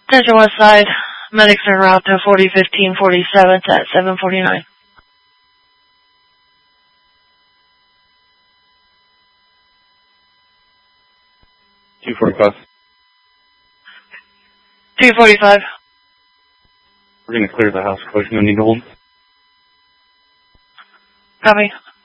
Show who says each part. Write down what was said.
Speaker 1: Central West Side. Medics en route to 4015 47th at 749.
Speaker 2: $245.
Speaker 1: 245.
Speaker 2: We're going to clear the house. Close, no need to hold.
Speaker 1: Copy.